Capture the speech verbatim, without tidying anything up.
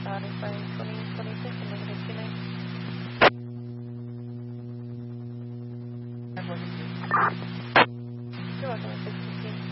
Satisfying twenty twenty-six and negative two nine. You're welcome, six fifteen.